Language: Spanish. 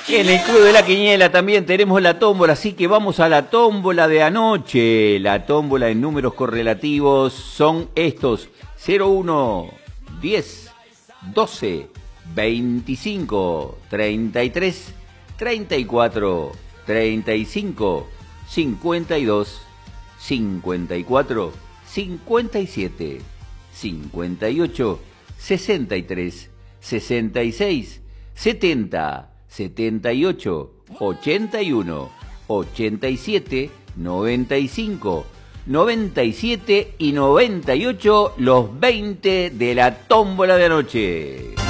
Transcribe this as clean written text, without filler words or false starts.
En el Club de la Quiniela también tenemos la tómbola, así que vamos a la tómbola de anoche. La tómbola en números correlativos son estos: 01, 10, 12, 25, 33, 34, 35, 52, 54, 57, 58, 63, 66, 70, 78, 81, 87, 95, 97 y 98, los 20 de la tómbola de anoche.